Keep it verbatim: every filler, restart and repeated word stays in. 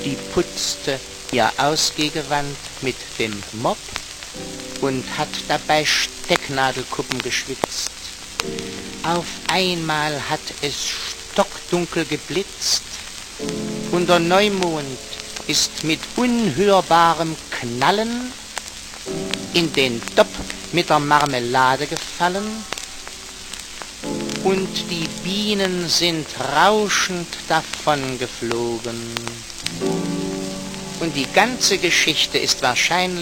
die putzte ihr Ausgehgewand mit dem Mopp und hat dabei Stecknadelkuppen geschwitzt. Auf einmal hat es stockdunkel geblitzt und der Neumond ist mit unhörbarem Knallen in den Topf mit der Marmelade gefallen und die Bienen sind rauschend davon geflogen. Und die ganze Geschichte ist wahrscheinlich